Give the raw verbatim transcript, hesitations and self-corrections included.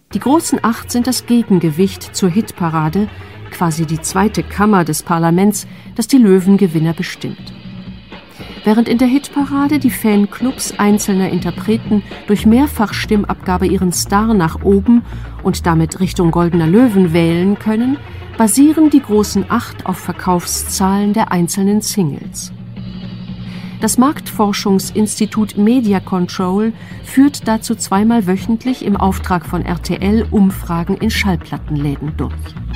Die Großen Acht sind das Gegengewicht zur Hitparade, quasi die zweite Kammer des Parlaments, das die Löwengewinner bestimmt. Während in der Hitparade die Fanclubs einzelner Interpreten durch Mehrfachstimmabgabe ihren Star nach oben und damit Richtung Goldener Löwen wählen können, basieren die Großen Acht auf Verkaufszahlen der einzelnen Singles. Das Marktforschungsinstitut Media Control führt dazu zweimal wöchentlich im Auftrag von R T L Umfragen in Schallplattenläden durch.